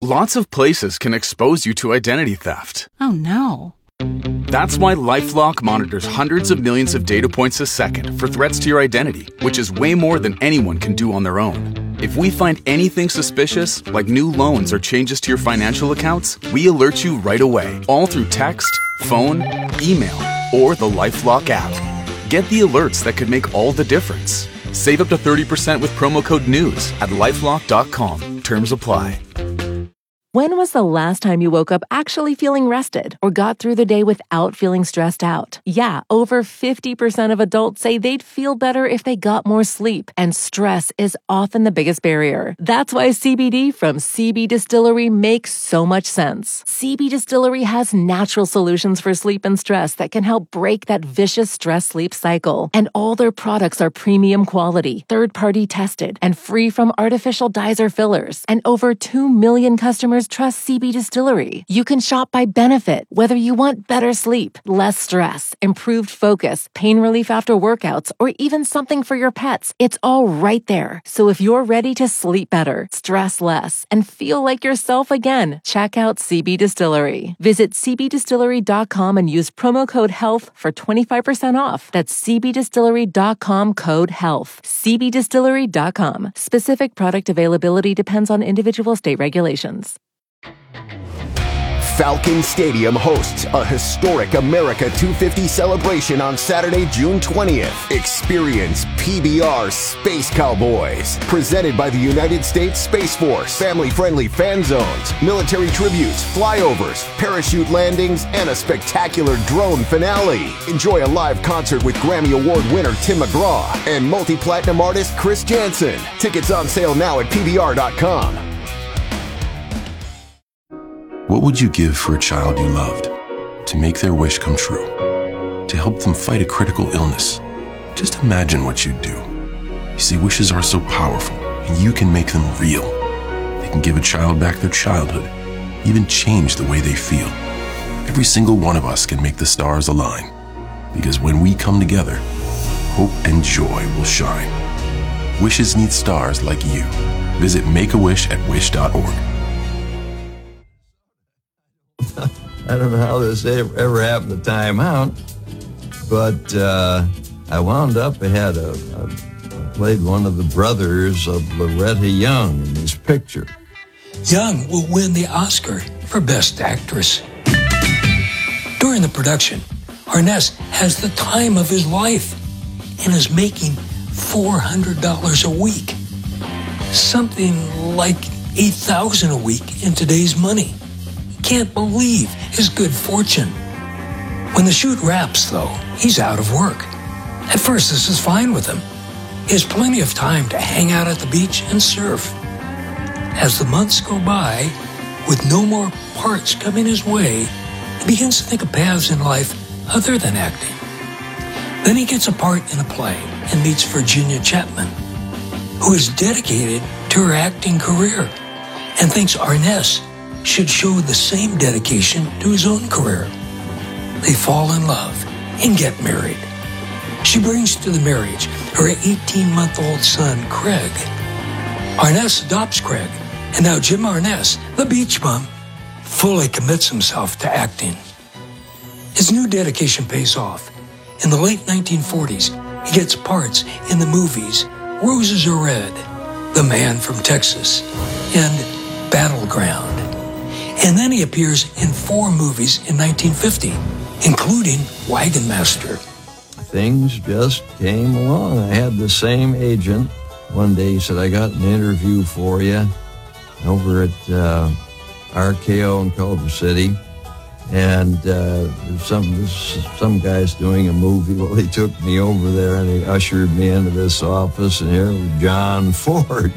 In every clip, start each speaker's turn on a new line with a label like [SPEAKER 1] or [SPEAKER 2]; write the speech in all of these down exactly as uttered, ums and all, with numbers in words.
[SPEAKER 1] Lots of places can expose you to identity theft.
[SPEAKER 2] Oh, no.
[SPEAKER 1] That's why LifeLock monitors hundreds of millions of data points a second for threats to your identity, which is way more than anyone can do on their own. If we find anything suspicious, like new loans or changes to your financial accounts, we alert you right away, all through text, phone, email, or the LifeLock app. Get the alerts that could make all the difference. Save up to thirty percent with promo code NEWS at lifelock dot com. Terms apply.
[SPEAKER 3] When was the last time you woke up actually feeling rested or got through the day without feeling stressed out? Yeah, over fifty percent of adults say they'd feel better if they got more sleep, and stress is often the biggest barrier. That's why C B D from C B Distillery makes so much sense. C B Distillery has natural solutions for sleep and stress that can help break that vicious stress-sleep cycle. And all their products are premium quality, third-party tested, and free from artificial dyes or fillers. And over two million customers trust C B Distillery. You can shop by benefit, whether you want better sleep, less stress, improved focus, pain relief after workouts, or even something for your pets. It's all right there. So if you're ready to sleep better, stress less, and feel like yourself again, check out C B Distillery. Visit c b distillery dot com and use promo code HEALTH for twenty-five percent off. That's c b distillery dot com code HEALTH. c b distillery dot com. Specific product availability depends on individual state regulations.
[SPEAKER 4] Falcon Stadium hosts a historic America two fifty celebration on Saturday, June twentieth. Experience P B R Space Cowboys, presented by the United States Space Force. Family-friendly fan zones, military tributes, flyovers, parachute landings, and a spectacular drone finale. Enjoy a live concert with Grammy Award winner Tim McGraw and multi-platinum artist Chris Jansen. Tickets on sale now at P B R dot com.
[SPEAKER 5] What would you give for a child you loved? To make their wish come true? To help them fight a critical illness? Just imagine what you'd do. You see, wishes are so powerful, and you can make them real. They can give a child back their childhood, even change the way they feel. Every single one of us can make the stars align, because when we come together, hope and joy will shine. Wishes need stars like you. Visit Make a Wish at wish dot org.
[SPEAKER 6] I don't know how this ever, ever happened to time out, but uh, I wound up, I had a, a, I played one of the brothers of Loretta Young in this picture.
[SPEAKER 7] Young will win the Oscar for Best Actress. During the production, Arness has the time of his life and is making four hundred dollars a week, something like eight thousand dollars a week in today's money. Can't believe his good fortune. When the shoot wraps, though, he's out of work. At first, this is fine with him. He has plenty of time to hang out at the beach and surf. As the months go by, with no more parts coming his way, he begins to think of paths in life other than acting. Then he gets a part in a play and meets Virginia Chapman, who is dedicated to her acting career and thinks Arness should show the same dedication to his own career. They fall in love and get married. She brings to the marriage her eighteen-month-old son, Craig. Arness adopts Craig, and now Jim Arness, the beach bum, fully commits himself to acting. His new dedication pays off. In the late nineteen forties, he gets parts in the movies Roses Are Red, The Man from Texas, and Battleground. And then he appears in four movies in nineteen fifty, including Wagon Master.
[SPEAKER 6] Things just came along. I had the same agent. One day he said, I got an interview for you over at uh, R K O in Culver City. And uh, there's some, some guy's doing a movie. Well, he took me over there and he ushered me into this office, and here was John Ford.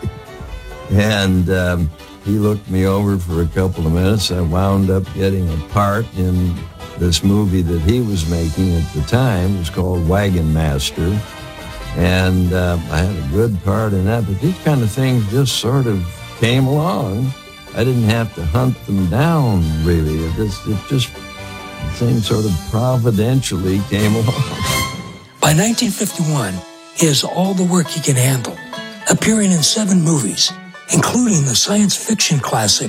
[SPEAKER 6] and um, he looked me over for a couple of minutes. I wound up getting a part in this movie that he was making at the time. It was called Wagon Master. And uh, I had a good part in that. But these kind of things just sort of came along. I didn't have to hunt them down, really. It just, it just the thing sort of providentially came along.
[SPEAKER 7] By nineteen fifty-one, he has all the work he can handle, appearing in seven movies, including the science fiction classic